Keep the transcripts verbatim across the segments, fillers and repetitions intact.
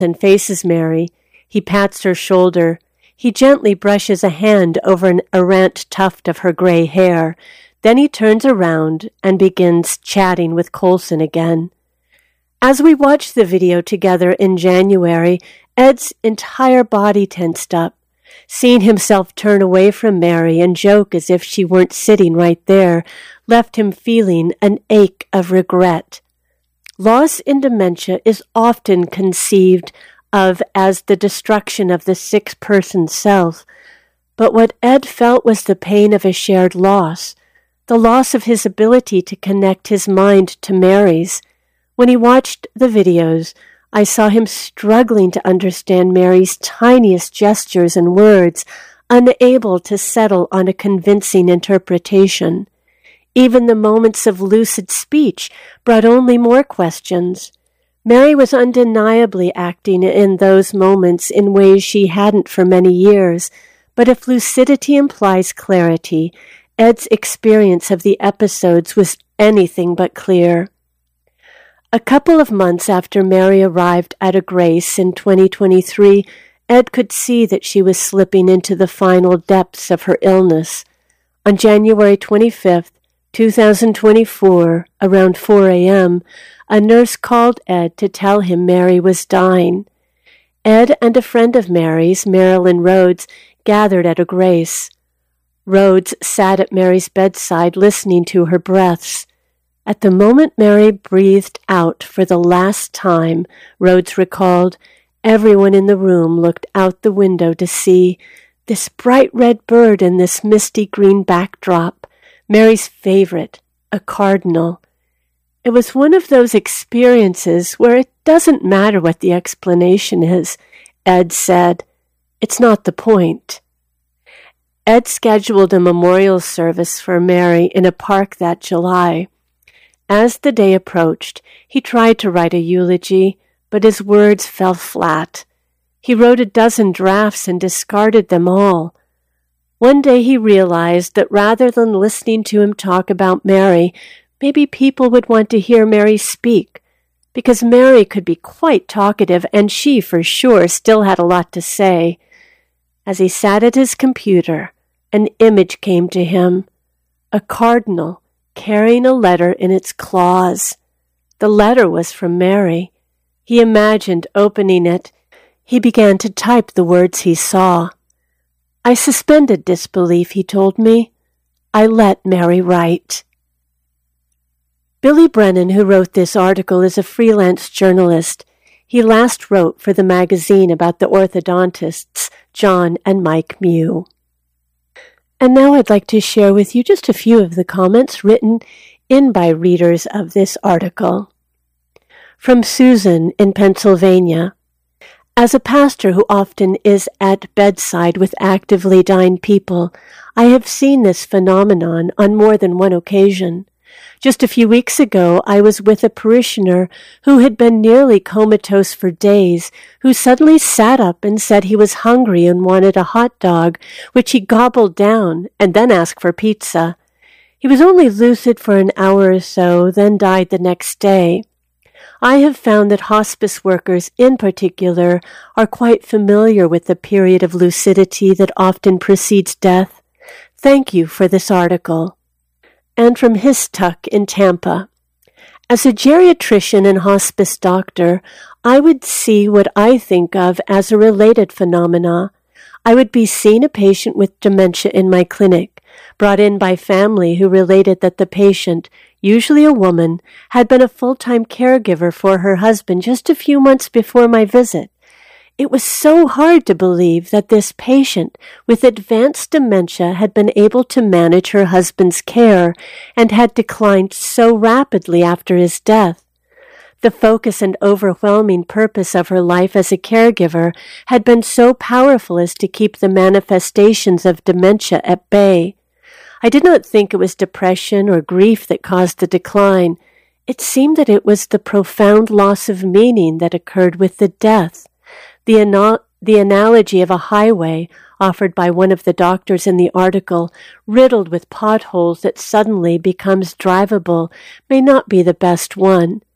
and faces Mary. He pats her shoulder. He gently brushes a hand over an errant tuft of her gray hair. Then he turns around and begins chatting with Coulson again. As we watched the video together in January, Ed's entire body tensed up. Seeing himself turn away from Mary and joke as if she weren't sitting right there left him feeling an ache of regret. Loss in dementia is often conceived of as the destruction of the sick person's self, but what Ed felt was the pain of a shared loss, the loss of his ability to connect his mind to Mary's. When he watched the videos, I saw him struggling to understand Mary's tiniest gestures and words, unable to settle on a convincing interpretation. Even the moments of lucid speech brought only more questions. Mary was undeniably acting in those moments in ways she hadn't for many years, but if lucidity implies clarity, Ed's experience of the episodes was anything but clear. A couple of months after Mary arrived at a Grace in twenty twenty-three, Ed could see that she was slipping into the final depths of her illness. On January twenty-fifth, twenty twenty-four, around four a.m., a nurse called Ed to tell him Mary was dying. Ed and a friend of Mary's, Marilyn Rhodes, gathered at a Grace. Rhodes sat at Mary's bedside listening to her breaths. At the moment Mary breathed out for the last time, Rhodes recalled, everyone in the room looked out the window to see this bright red bird in this misty green backdrop, Mary's favorite, a cardinal. It was one of those experiences where it doesn't matter what the explanation is, Ed said. It's not the point. Ed scheduled a memorial service for Mary in a park that July. As the day approached, he tried to write a eulogy, but his words fell flat. He wrote a dozen drafts and discarded them all. One day he realized that rather than listening to him talk about Mary, maybe people would want to hear Mary speak, because Mary could be quite talkative, and she, for sure, still had a lot to say. As he sat at his computer, an image came to him, a cardinal, carrying a letter in its claws. The letter was from Mary. He imagined opening it. He began to type the words he saw. I suspended disbelief, he told me. I let Mary write. Billy Brennan, who wrote this article, is a freelance journalist. He last wrote for the magazine about the orthodontists, John and Mike Mew. And now I'd like to share with you just a few of the comments written in by readers of this article. From Susan in Pennsylvania. As a pastor who often is at bedside with actively dying people, I have seen this phenomenon on more than one occasion. Just a few weeks ago, I was with a parishioner who had been nearly comatose for days, who suddenly sat up and said he was hungry and wanted a hot dog, which he gobbled down and then asked for pizza. He was only lucid for an hour or so, then died the next day. I have found that hospice workers in particular are quite familiar with the period of lucidity that often precedes death. Thank you for this article. And from Histuck in Tampa. As a geriatrician and hospice doctor, I would see what I think of as a related phenomena. I would be seeing a patient with dementia in my clinic, brought in by family who related that the patient, usually a woman, had been a full-time caregiver for her husband just a few months before my visit. It was so hard to believe that this patient with advanced dementia had been able to manage her husband's care and had declined so rapidly after his death. The focus and overwhelming purpose of her life as a caregiver had been so powerful as to keep the manifestations of dementia at bay. I did not think it was depression or grief that caused the decline. It seemed that it was the profound loss of meaning that occurred with the death. The, ana- the analogy of a highway offered by one of the doctors in the article, riddled with potholes that suddenly becomes drivable, may not be the best one.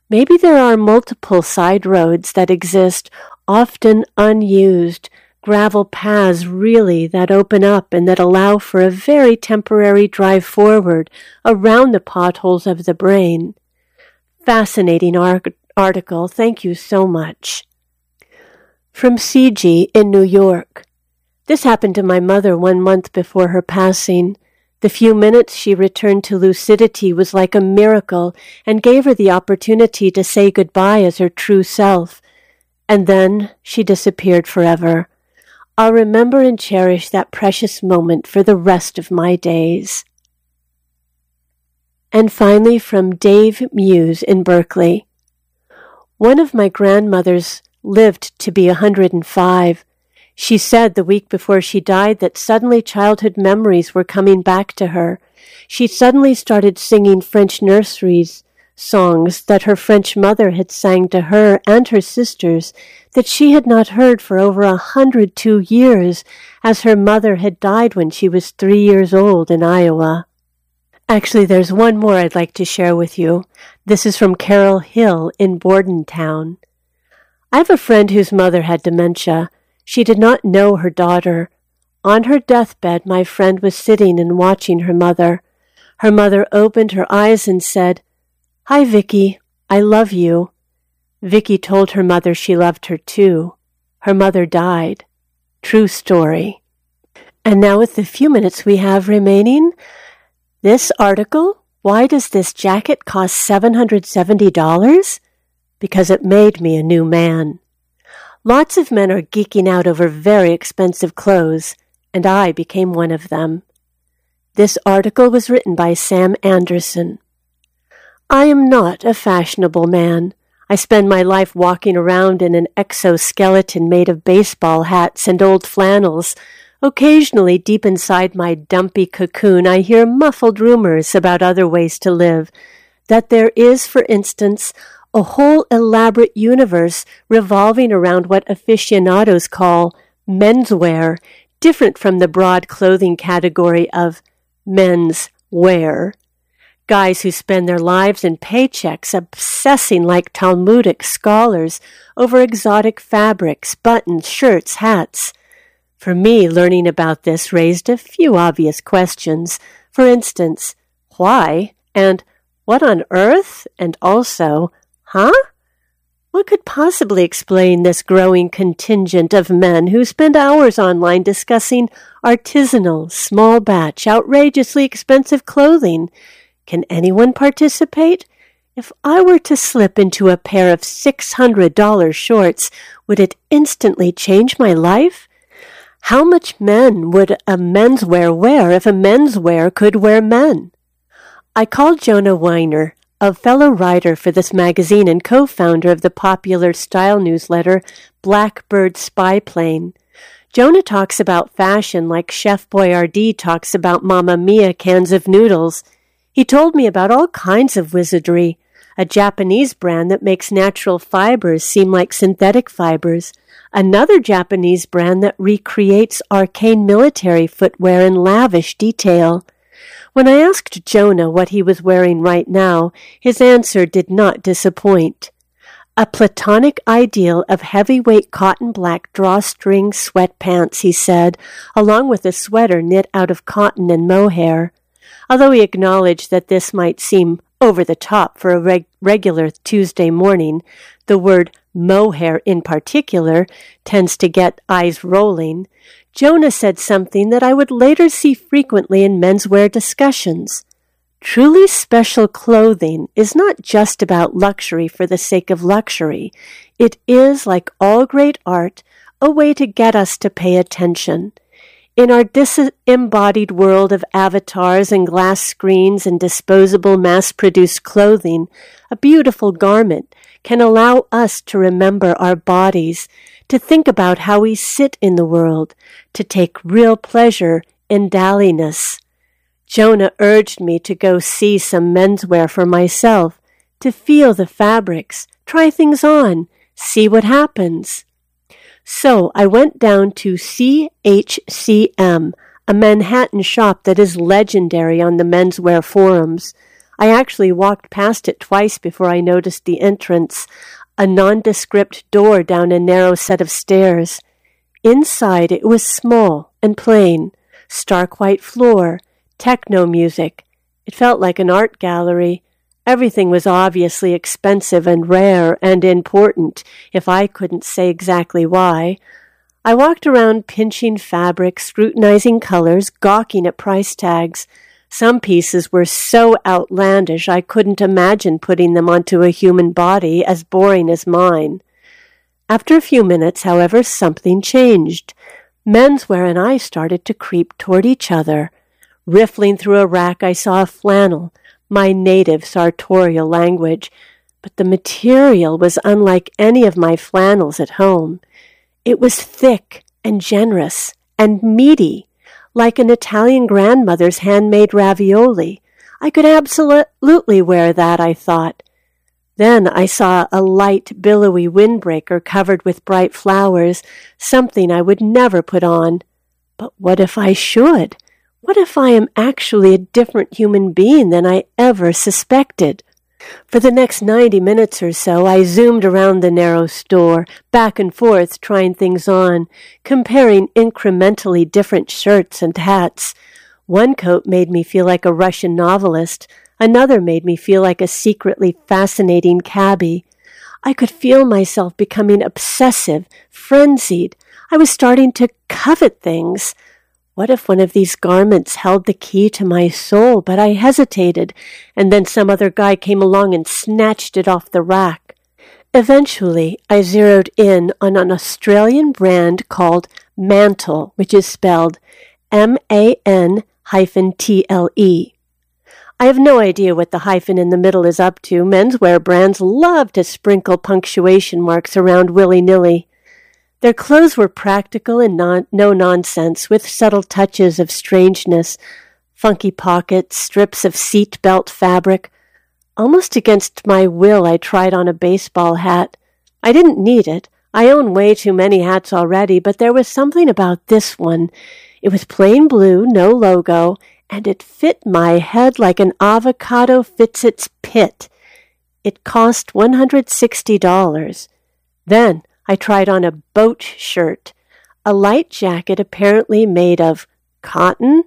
Maybe there are multiple side roads that exist, often unused, gravel paths really that open up and that allow for a very temporary drive forward around the potholes of the brain. Fascinating ar- article. Thank you so much. From C G in New York. This happened to my mother one month before her passing. The few minutes she returned to lucidity was like a miracle and gave her the opportunity to say goodbye as her true self. And then she disappeared forever. I'll remember and cherish that precious moment for the rest of my days. And finally, from Dave Muse in Berkeley. One of my grandmothers lived to be a hundred and five. She said the week before she died that suddenly childhood memories were coming back to her. She suddenly started singing French nurseries songs that her French mother had sang to her and her sisters that she had not heard for over a hundred two years, as her mother had died when she was three years old in Iowa. Actually, there's one more I'd like to share with you. This is from Carol Hill in Bordentown. I have a friend whose mother had dementia. She did not know her daughter. On her deathbed, my friend was sitting and watching her mother. Her mother opened her eyes and said, "Hi, Vicky, I love you." Vicky told her mother she loved her too. Her mother died. True story. And now with the few minutes we have remaining, this article, why does this jacket cost seven hundred seventy dollars? Because it made me a new man. Lots of men are geeking out over very expensive clothes, and I became one of them. This article was written by Sam Anderson. I am not a fashionable man. I spend my life walking around in an exoskeleton made of baseball hats and old flannels. Occasionally, deep inside my dumpy cocoon, I hear muffled rumors about other ways to live. That there is, for instance, a whole elaborate universe revolving around what aficionados call menswear, different from the broad clothing category of men's wear. Guys who spend their lives in paychecks obsessing like Talmudic scholars over exotic fabrics, buttons, shirts, hats. For me, learning about this raised a few obvious questions. For instance, why? And what on earth? And also, huh? What could possibly explain this growing contingent of men who spend hours online discussing artisanal, small batch, outrageously expensive clothing? Can anyone participate? If I were to slip into a pair of six hundred dollars shorts, would it instantly change my life? How much men would a menswear wear if a menswear could wear men? I called Jonah Weiner, a fellow writer for this magazine and co-founder of the popular style newsletter Blackbird Spy Plane. Jonah talks about fashion like Chef Boyardee talks about Mamma Mia cans of noodles. He told me about all kinds of wizardry, a Japanese brand that makes natural fibers seem like synthetic fibers, another Japanese brand that recreates arcane military footwear in lavish detail. When I asked Jonah what he was wearing right now, his answer did not disappoint. A platonic ideal of heavyweight cotton black drawstring sweatpants, he said, along with a sweater knit out of cotton and mohair. Although he acknowledged that this might seem over the top for a reg- regular Tuesday morning, the word mohair in particular tends to get eyes rolling. Jonah said something that I would later see frequently in menswear discussions. Truly special clothing is not just about luxury for the sake of luxury. It is, like all great art, a way to get us to pay attention. In our disembodied world of avatars and glass screens and disposable mass-produced clothing, a beautiful garment can allow us to remember our bodies, to think about how we sit in the world, to take real pleasure in dalliness. Jonah urged me to go see some menswear for myself, to feel the fabrics, try things on, see what happens. So I went down to C H C M, a Manhattan shop that is legendary on the menswear forums. I actually walked past it twice before I noticed the entrance, a nondescript door down a narrow set of stairs. Inside it was small and plain, stark white floor, techno music. It felt like an art gallery. Everything was obviously expensive and rare and important, if I couldn't say exactly why. I walked around pinching fabric, scrutinizing colors, gawking at price tags. Some pieces were so outlandish I couldn't imagine putting them onto a human body as boring as mine. After a few minutes, however, something changed. Menswear and I started to creep toward each other. Riffling through a rack, I saw a flannel, my native sartorial language, but the material was unlike any of my flannels at home. It was thick and generous and meaty, like an Italian grandmother's handmade ravioli. I could absolutely wear that, I thought. Then I saw a light, billowy windbreaker covered with bright flowers, something I would never put on. But what if I should? What if I am actually a different human being than I ever suspected? For the next ninety minutes or so, I zoomed around the narrow store, back and forth, trying things on, comparing incrementally different shirts and hats. One coat made me feel like a Russian novelist. Another made me feel like a secretly fascinating cabbie. I could feel myself becoming obsessive, frenzied. I was starting to covet things. What if one of these garments held the key to my soul, but I hesitated, and then some other guy came along and snatched it off the rack? Eventually, I zeroed in on an Australian brand called Mantle, which is spelled M A N hyphen T L E. I have no idea what the hyphen in the middle is up to. Menswear brands love to sprinkle punctuation marks around willy-nilly. Their clothes were practical and non- no-nonsense, with subtle touches of strangeness, funky pockets, strips of seat belt fabric. Almost against my will, I tried on a baseball hat. I didn't need it. I own way too many hats already, but there was something about this one. It was plain blue, no logo, and it fit my head like an avocado fits its pit. It cost one hundred sixty dollars. Then I tried on a boat shirt, a light jacket apparently made of cotton,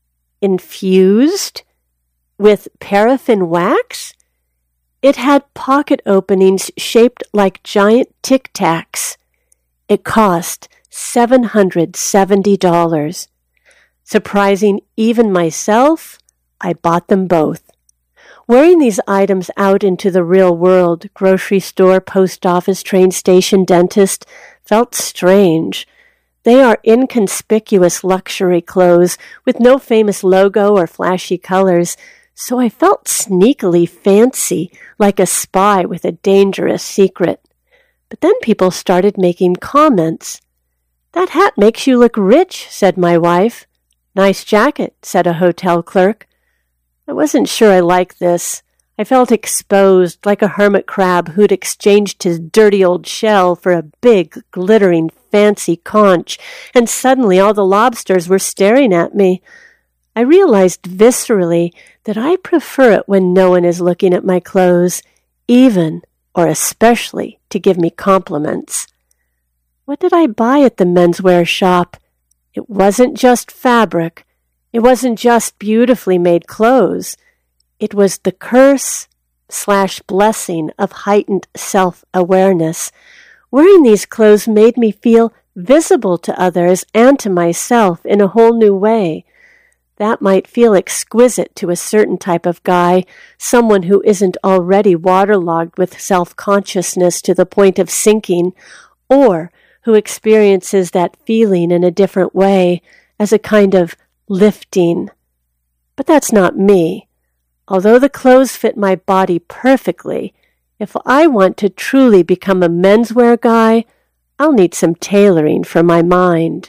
infused with paraffin wax. It had pocket openings shaped like giant Tic Tacs. It cost seven hundred seventy dollars. Surprising even myself, I bought them both. Wearing these items out into the real world, grocery store, post office, train station, dentist, felt strange. They are inconspicuous luxury clothes with no famous logo or flashy colors, so I felt sneakily fancy, like a spy with a dangerous secret. But then people started making comments. "That hat makes you look rich," said my wife. "Nice jacket," said a hotel clerk. I wasn't sure I liked this. I felt exposed, like a hermit crab who'd exchanged his dirty old shell for a big, glittering, fancy conch, and suddenly all the lobsters were staring at me. I realized viscerally that I prefer it when no one is looking at my clothes, even, or especially, to give me compliments. What did I buy at the menswear shop? It wasn't just fabric. It wasn't just beautifully made clothes. It was the curse slash blessing of heightened self-awareness. Wearing these clothes made me feel visible to others and to myself in a whole new way. That might feel exquisite to a certain type of guy, someone who isn't already waterlogged with self-consciousness to the point of sinking, or who experiences that feeling in a different way, as a kind of lifting. But that's not me. Although the clothes fit my body perfectly, if I want to truly become a menswear guy, I'll need some tailoring for my mind.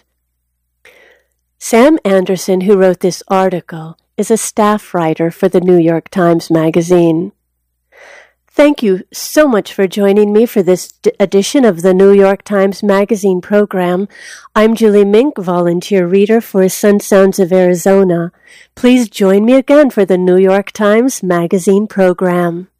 Sam Anderson, who wrote this article, is a staff writer for the New York Times Magazine. Thank you so much for joining me for this d- edition of the New York Times Magazine program. I'm Julie Mink, volunteer reader for Sun Sounds of Arizona. Please join me again for the New York Times Magazine program.